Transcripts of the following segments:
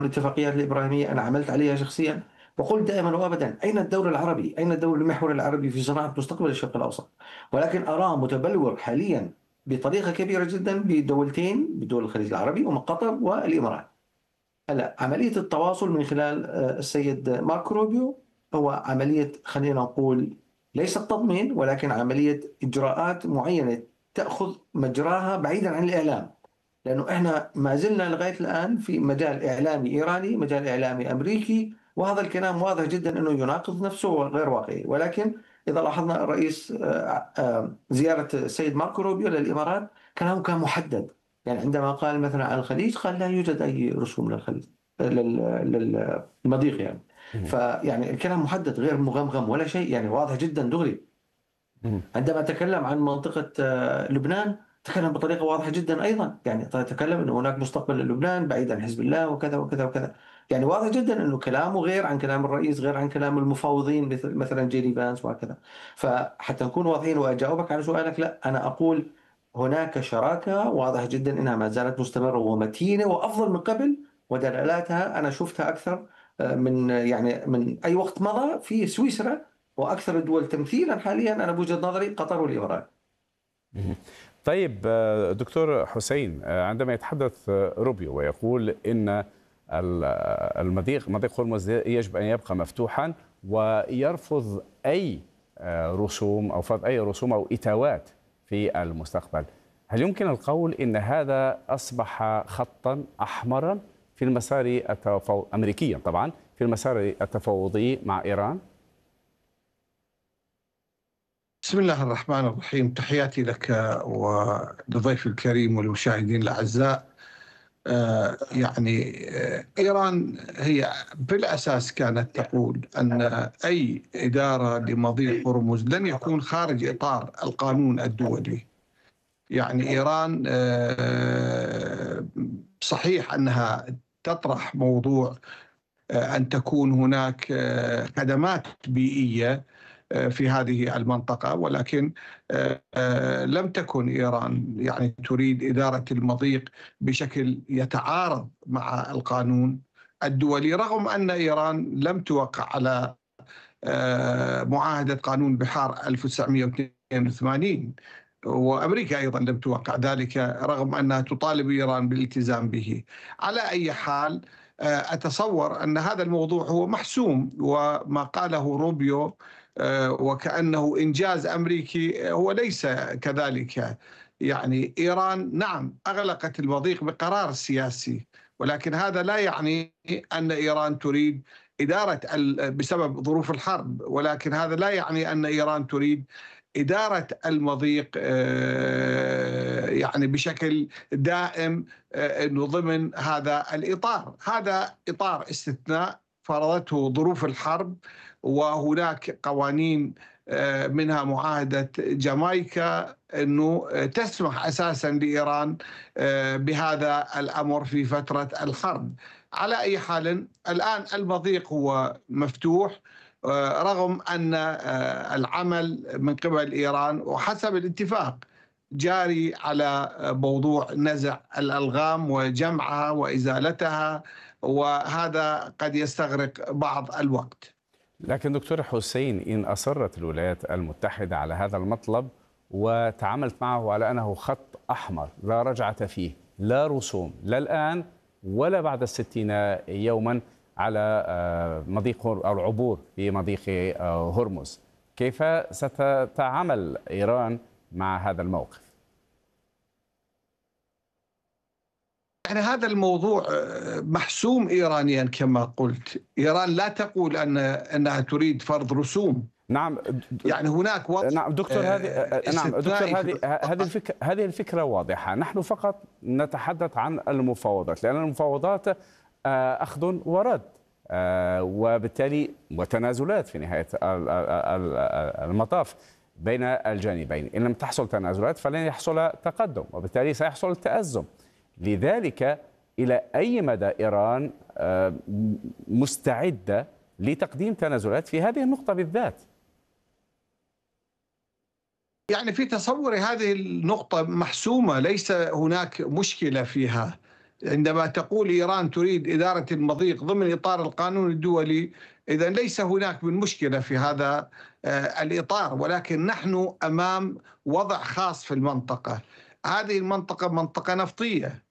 الاتفاقيات الإبراهيمية أنا عملت عليها شخصيا، وقلت دائما وأبدا أين الدور العربي؟ أين الدور المحوري العربي في صناعة مستقبل الشرق الأوسط؟ ولكن أراه متبلور حاليا بطريقة كبيرة جدا بدولتين، بدول الخليج العربي ومن قطر والإمارات. هلا عملية التواصل من خلال السيد ماركو روبيو هو عملية، خلينا نقول، ليست تطمين، ولكن عملية إجراءات معينة تأخذ مجراها بعيدا عن الإعلام. لأنه إحنا ما زلنا لغاية الآن في مجال إعلامي إيراني، مجال إعلامي أمريكي، وهذا الكلام واضح جدا أنه يناقض نفسه وغير واقعي. ولكن إذا لاحظنا الرئيس زيارة السيد ماركو روبيو للإمارات كلامه كان محدد. يعني عندما قال مثلا عن الخليج قال لا يوجد أي رسوم للخليج، للمضيق يعني. مم. فيعني الكلام محدد غير مغمغم ولا شيء، يعني واضح جدا دغري. مم. عندما تكلم عن منطقة لبنان تكلم بطريقة واضحة جدا أيضا، يعني تكلم أن هناك مستقبل للبنان بعيد عن حزب الله وكذا وكذا وكذا. يعني واضح جدا أنه كلامه غير عن كلام الرئيس، غير عن كلام المفاوضين مثل مثلا جيري فانس وهكذا. فحتى نكون واضحين وأجاوبك على سؤالك، لا أنا أقول هناك شراكة واضحة جدا أنها ما زالت مستمرة ومتينة وأفضل من قبل، ودلالاتها أنا شفتها أكثر من يعني من أي وقت مضى في سويسرا. واكثر الدول تمثيلا حاليا انا بوجهه نظري قطر والامارات. مم. طيب دكتور حسين، عندما يتحدث روبيو ويقول ان مضيق هرمز يجب ان يبقى مفتوحا ويرفض اي رسوم او فرض اي رسوم او اتاوات في المستقبل، هل يمكن القول ان هذا اصبح خطا احمرا في المسار امريكيا طبعا في المسار التفاوضي مع ايران؟ بسم الله الرحمن الرحيم، تحياتي لك ولضيف الكريم والمشاهدين الأعزاء. إيران هي بالأساس كانت تقول أن أي إدارة لمضيق هرمز لن يكون خارج إطار القانون الدولي. يعني إيران صحيح أنها تطرح موضوع أن تكون هناك خدمات بيئية في هذه المنطقة، ولكن لم تكن إيران يعني تريد إدارة المضيق بشكل يتعارض مع القانون الدولي، رغم أن إيران لم توقع على معاهدة قانون بحار 1982، وأمريكا أيضا لم توقع ذلك رغم أنها تطالب إيران بالالتزام به. على أي حال أتصور أن هذا الموضوع هو محسوم، وما قاله روبيو وكأنه إنجاز أمريكي هو ليس كذلك. يعني إيران نعم أغلقت المضيق بقرار سياسي، ولكن هذا لا يعني أن إيران تريد إدارة بسبب ظروف الحرب، ولكن هذا لا يعني أن إيران تريد إدارة المضيق يعني بشكل دائم ضمن هذا الإطار. هذا إطار استثناء فرضته ظروف الحرب، وهناك قوانين منها معاهدة جامايكا أنه تسمح أساسا لإيران بهذا الأمر في فترة الحرب. على أي حال الآن المضيق هو مفتوح رغم أن العمل من قبل إيران وحسب الاتفاق جاري على موضوع نزع الألغام وجمعها وإزالتها، وهذا قد يستغرق بعض الوقت. لكن دكتور حسين، إن أصرت الولايات المتحدة على هذا المطلب وتعاملت معه على أنه خط أحمر لا رجعة فيه، لا رسوم لا الآن ولا بعد 60 يوما على مضيق أو العبور في مضيق هرمز، كيف ستتعامل إيران مع هذا الموقف؟ يعني هذا الموضوع محسوم إيرانيا كما قلت. إيران لا تقول أنها تريد فرض رسوم. نعم يعني هناك وضع نعم دكتور، هذه الفكرة واضحة. نحن فقط نتحدث عن المفاوضات، لأن المفاوضات أخذ ورد وبالتالي وتنازلات في نهاية المطاف بين الجانبين. إن لم تحصل تنازلات فلن يحصل تقدم، وبالتالي سيحصل التأزم. لذلك إلى أي مدى إيران مستعدة لتقديم تنازلات في هذه النقطة بالذات؟ يعني في تصوري هذه النقطة محسومة، ليس هناك مشكلة فيها. عندما تقول إيران تريد إدارة المضيق ضمن إطار القانون الدولي، إذا ليس هناك من مشكلة في هذا الإطار، ولكن نحن أمام وضع خاص في المنطقة. هذه المنطقة منطقة نفطية،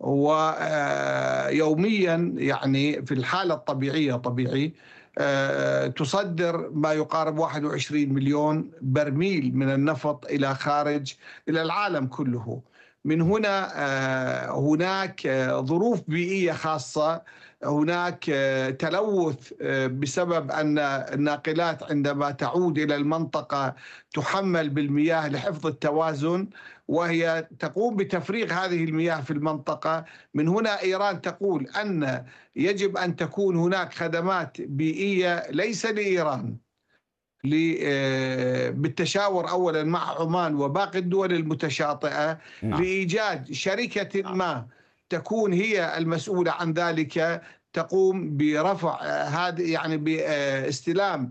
ويوميا يعني في الحالة الطبيعية طبيعي تصدر ما يقارب 21 مليون برميل من النفط إلى خارج إلى العالم كله. من هنا هناك ظروف بيئية خاصة، هناك تلوث بسبب أن الناقلات عندما تعود إلى المنطقة تحمل بالمياه لحفظ التوازن، وهي تقوم بتفريغ هذه المياه في المنطقة. من هنا إيران تقول أن يجب أن تكون هناك خدمات بيئية ليس لإيران، بالتشاور أولا مع عمان وباقي الدول المتشاطئة لإيجاد شركة ما تكون هي المسؤولة عن ذلك، تقوم برفع هذه يعني باستلام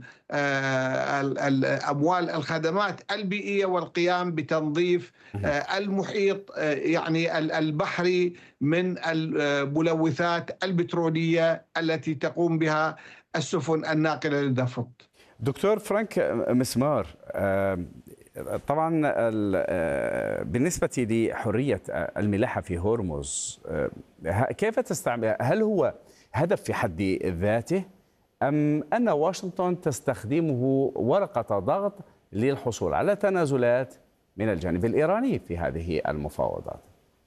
أموال الخدمات البيئية والقيام بتنظيف المحيط يعني البحري من الملوثات البترولية التي تقوم بها السفن الناقلة للنفط. دكتور فرانك مسمار، طبعا بالنسبة لحرية الملاحة في هرمز، كيف تستعمل؟ هل هو هدف في حد ذاته أم أن واشنطن تستخدمه ورقة ضغط للحصول على تنازلات من الجانب الإيراني في هذه المفاوضات؟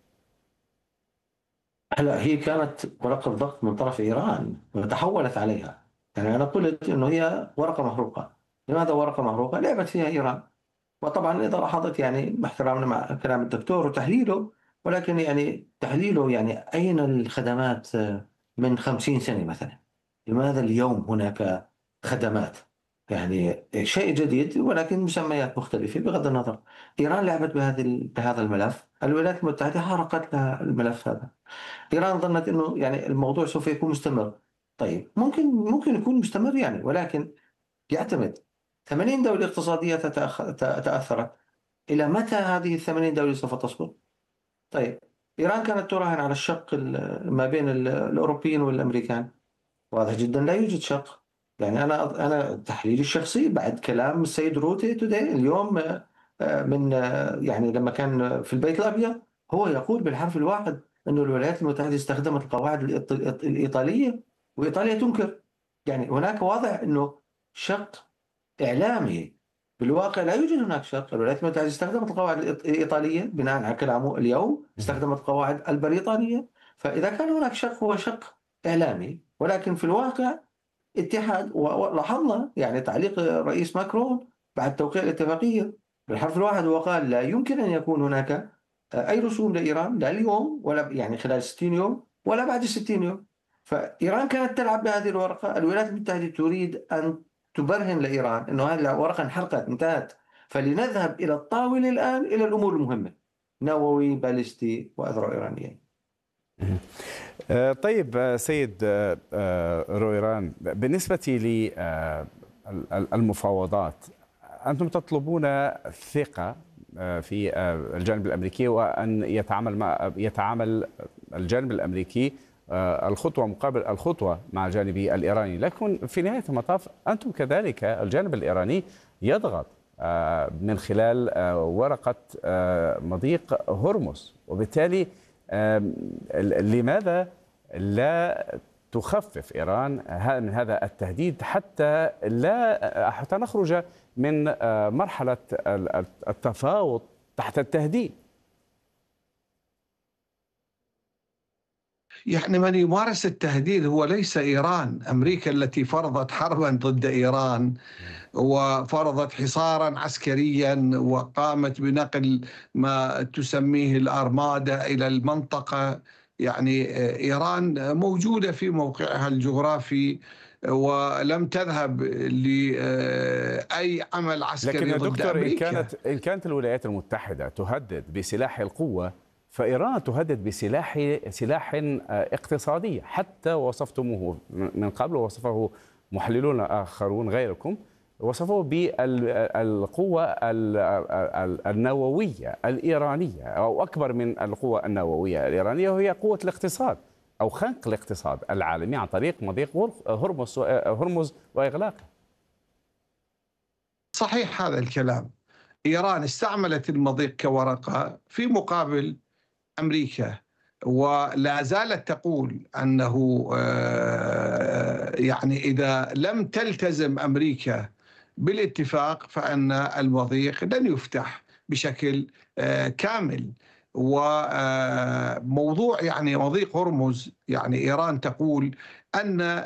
هلا هي كانت ورقة ضغط من طرف إيران وتحولت عليها. يعني أنا قلت إنه هي ورقة محروقة. لماذا ورقة محروقة؟ لعبت فيها إيران. وطبعا إذا لاحظت يعني مع احترامنا مع كلام الدكتور وتحليله، ولكن يعني تحليله يعني أين الخدمات من 50 سنة مثلا؟ لماذا اليوم هناك خدمات؟ يعني شيء جديد ولكن مسميات مختلفة بغض النظر. إيران لعبت بهذا الملف، الولايات المتحدة حرقت لها الملف هذا. إيران ظنت أنه يعني الموضوع سوف يكون مستمر. طيب ممكن يكون مستمر يعني، ولكن يعتمد. 80 دولة اقتصادية تأثرت. إلى متى هذه ال80 دولة سوف تصبر؟ طيب إيران كانت تراهن على الشق ما بين الأوروبيين والأمريكان. واضح جدا لا يوجد شق. يعني أنا تحليلي الشخصي بعد كلام السيد روتي توداي اليوم من يعني لما كان في البيت الأبيض، هو يقول بالحرف الواحد أن الولايات المتحدة استخدمت القواعد الإيطالية، وإيطاليا تنكر. يعني هناك واضح أنه شق إعلامي. بالواقع لا يوجد هناك شق. الولايات المتحدة استخدمت القواعد الإيطالية بناء على كلامه اليوم، استخدمت القواعد البريطانية. فإذا كان هناك شق هو شق إعلامي، ولكن في الواقع اتحاد. ولاحظنا يعني تعليق رئيس ماكرون بعد توقيع الاتفاقية بالحرف الواحد، هو قال لا يمكن أن يكون هناك أي رسوم لإيران، لا اليوم ولا يعني خلال 60 يوم ولا بعد 60 يوم. فإيران كانت تلعب بهذه الورقة. الولايات المتحدة تريد أن تبرهن لإيران أنه هذه الورقة انحرقت انتهت، فلنذهب إلى الطاولة الآن إلى الأمور المهمة: نووي، باليستي، وأذرع إيرانية. طيب سيد رويران، بالنسبة للمفاوضات، أنتم تطلبون ثقة في الجانب الأمريكي، وأن يتعامل الجانب الأمريكي الخطوة مقابل الخطوة مع الجانب الإيراني، لكن في نهاية المطاف أنتم كذلك الجانب الإيراني يضغط من خلال ورقة مضيق هرمز، وبالتالي لماذا لا تخفف إيران من هذا التهديد حتى نخرج من مرحلة التفاوض تحت التهديد؟ يعني من يمارس التهديد هو ليس إيران. أمريكا التي فرضت حربا ضد إيران وفرضت حصارا عسكريا وقامت بنقل ما تسميه الأرمادة إلى المنطقة. يعني إيران موجودة في موقعها الجغرافي ولم تذهب لأي عمل عسكري لكن ضد دكتور، أمريكا. إن كانت الولايات المتحدة تهدد بسلاح القوة، فإيران تهدد سلاح اقتصادي. حتى وصفتموه من قبل، ووصفه محللون آخرون غيركم وصفوه بالقوة النووية الإيرانية، أو أكبر من القوة النووية الإيرانية، وهي قوة الاقتصاد أو خنق الاقتصاد العالمي عن طريق مضيق هرمز وإغلاقه. صحيح هذا الكلام. إيران استعملت المضيق كورقة في مقابل أمريكا، ولا زالت تقول أنه يعني إذا لم تلتزم أمريكا بالاتفاق فإن المضيق لن يفتح بشكل كامل. وموضوع يعني مضيق هرمز، يعني إيران تقول أن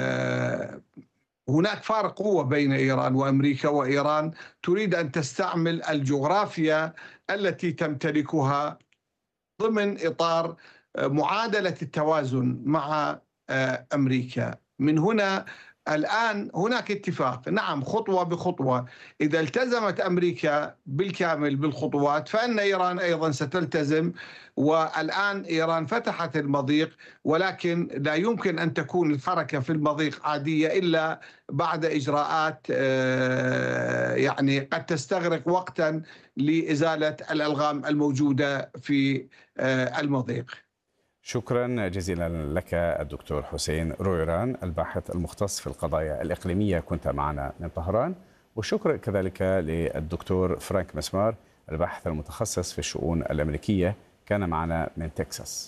هناك فارق قوة بين إيران وأمريكا، وإيران تريد أن تستعمل الجغرافيا التي تمتلكها ضمن إطار معادلة التوازن مع أمريكا. من هنا الآن هناك اتفاق، نعم، خطوة بخطوة. إذا التزمت أمريكا بالكامل بالخطوات فإن إيران أيضا ستلتزم. والآن إيران فتحت المضيق، ولكن لا يمكن أن تكون الحركة في المضيق عادية إلا بعد إجراءات يعني قد تستغرق وقتا لإزالة الألغام الموجودة في المضيق. شكرا جزيلا لك الدكتور حسين رويران، الباحث المختص في القضايا الإقليمية، كنت معنا من طهران. والشكر كذلك للدكتور فرانك مسمار، الباحث المتخصص في الشؤون الأمريكية، كان معنا من تكساس.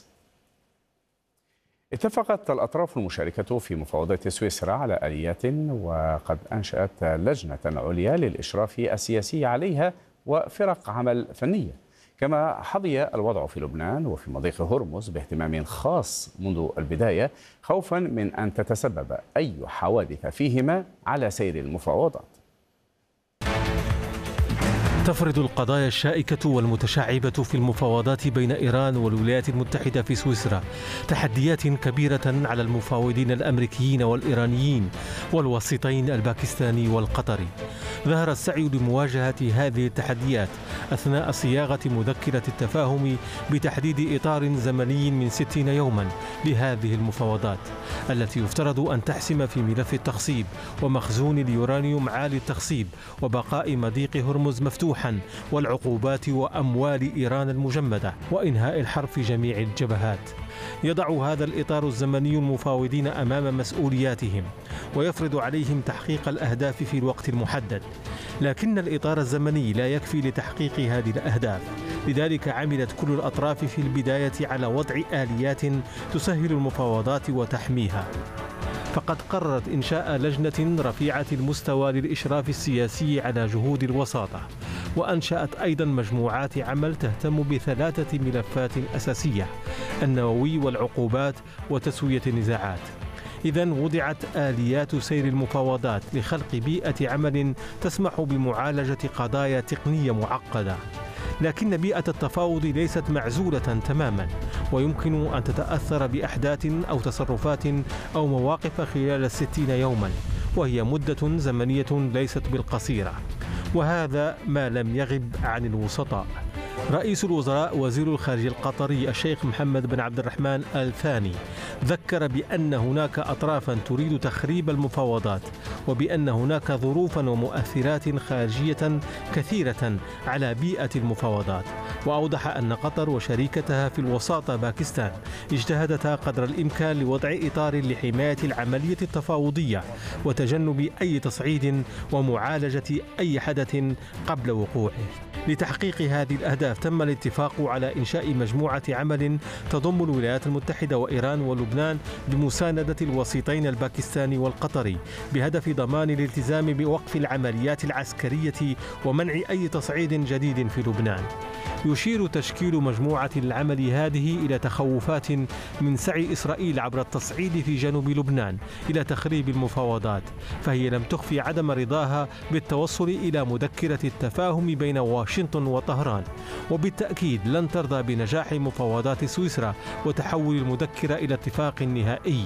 اتفقت الأطراف المشاركة في مفاوضات سويسرا على آليات، وقد أنشأت لجنة عليا للإشراف السياسي عليها وفرق عمل فنية. كما حظي الوضع في لبنان وفي مضيق هرمز باهتمام خاص منذ البداية، خوفا من أن تتسبب أي حوادث فيهما على سير المفاوضات. تفرض القضايا الشائكة والمتشعبة في المفاوضات بين إيران والولايات المتحدة في سويسرا تحديات كبيرة على المفاوضين الأمريكيين والإيرانيين والوسيطين الباكستاني والقطري. ظهر السعي لمواجهة هذه التحديات أثناء صياغة مذكرة التفاهم بتحديد إطار زمني من 60 يوما لهذه المفاوضات، التي يفترض أن تحسم في ملف التخصيب ومخزون اليورانيوم عالي التخصيب وبقاء مضيق هرمز مفتوحا والعقوبات وأموال إيران المجمدة وإنهاء الحرب في جميع الجبهات. يضع هذا الإطار الزمني المفاوضين أمام مسؤولياتهم ويفرض عليهم تحقيق الأهداف في الوقت المحدد، لكن الإطار الزمني لا يكفي لتحقيق هذه الأهداف. لذلك عملت كل الأطراف في البداية على وضع آليات تسهل المفاوضات وتحميها. فقد قررت إنشاء لجنة رفيعة المستوى للإشراف السياسي على جهود الوساطة، وأنشأت أيضا مجموعات عمل تهتم بثلاثة ملفات أساسية: النووي والعقوبات وتسوية النزاعات. إذن وضعت آليات سير المفاوضات لخلق بيئة عمل تسمح بمعالجة قضايا تقنية معقدة. لكن بيئة التفاوض ليست معزولة تماما، ويمكن أن تتأثر بأحداث أو تصرفات أو مواقف خلال 60 يوما، وهي مدة زمنية ليست بالقصيرة، وهذا ما لم يغب عن الوسطاء. رئيس الوزراء وزير الخارجية القطري الشيخ محمد بن عبد الرحمن آل ثاني ذكر بأن هناك أطرافا تريد تخريب المفاوضات، وبأن هناك ظروفا ومؤثرات خارجية كثيرة على بيئة المفاوضات. وأوضح أن قطر وشريكتها في الوساطة باكستان اجتهدتا قدر الإمكان لوضع إطار لحماية العملية التفاوضية وتجنب أي تصعيد ومعالجة أي حدث قبل وقوعه. لتحقيق هذه الأهداف تم الاتفاق على إنشاء مجموعة عمل تضم الولايات المتحدة وإيران ولبنان بمساندة الوسيطين الباكستاني والقطري، بهدف ضمان الالتزام بوقف العمليات العسكرية ومنع أي تصعيد جديد في لبنان. يشير تشكيل مجموعة العمل هذه إلى تخوفات من سعي إسرائيل عبر التصعيد في جنوب لبنان إلى تخريب المفاوضات، فهي لم تخفي عدم رضاها بالتوصل إلى مذكرة التفاهم بين واشنطن وطهران، وبالتأكيد لن ترضى بنجاح مفاوضات سويسرا وتحول المذكرة إلى اتفاق نهائي.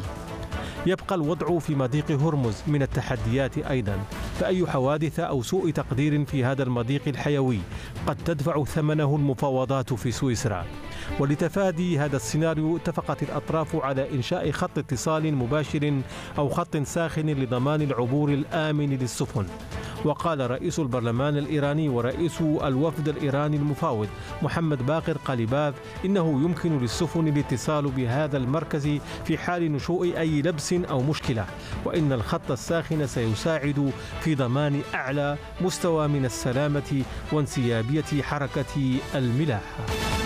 يبقى الوضع في مضيق هرمز من التحديات أيضا، فأي حوادث أو سوء تقدير في هذا المضيق الحيوي قد تدفع ثمنه المفاوضات في سويسرا. ولتفادي هذا السيناريو اتفقت الأطراف على إنشاء خط اتصال مباشر أو خط ساخن لضمان العبور الآمن للسفن. وقال رئيس البرلمان الإيراني ورئيس الوفد الإيراني المفاوض محمد باقر قليباف إنه يمكن للسفن الاتصال بهذا المركز في حال نشوء أي لبس أو مشكلة، وإن الخط الساخن سيساعد في ضمان أعلى مستوى من السلامة وانسيابية حركة الملاحة.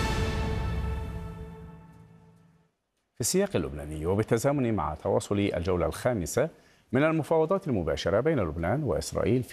في السياق اللبناني وبالتزامن مع تواصل الجولة الخامسة من المفاوضات المباشرة بين لبنان وإسرائيل